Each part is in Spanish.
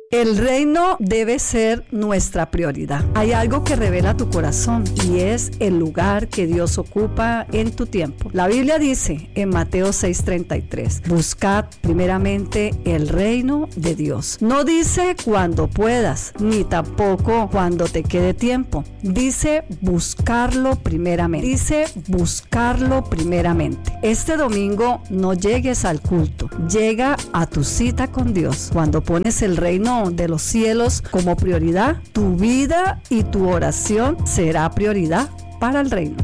El reino debe ser nuestra prioridad. Hay algo que revela tu corazón y es el lugar que Dios ocupa en tu tiempo. La Biblia dice en Mateo 6:33, buscad primeramente el reino de Dios. No dice cuando puedas, ni tampoco cuando te quede tiempo. Dice buscarlo primeramente. Este domingo no llegues al culto, llega a tu cita con Dios. Cuando pones el reino de los cielos como prioridad, tu vida y tu oración será prioridad para el reino.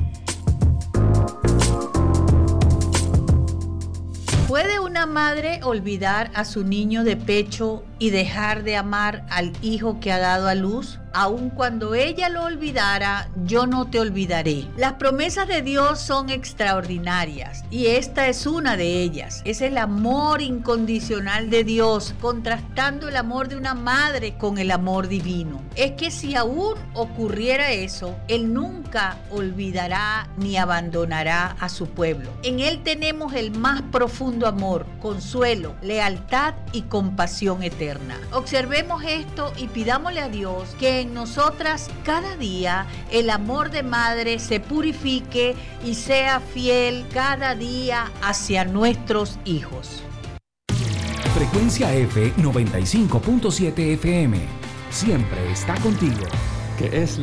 ¿Puede una madre olvidar a su niño de pecho y dejar de amar al hijo que ha dado a luz? Aun cuando ella lo olvidara, yo no te olvidaré. Las promesas de Dios son extraordinarias y esta es una de ellas. Es el amor incondicional de Dios, contrastando el amor de una madre con el amor divino. Es que si aún ocurriera eso, Él nunca olvidará ni abandonará a su pueblo. En Él tenemos el más profundo amor, consuelo, lealtad y compasión eterna. Observemos esto y pidámosle a Dios que en nosotras cada día el amor de madre se purifique y sea fiel cada día hacia nuestros hijos. Frecuencia F 95.7 FM. Siempre está contigo. Que es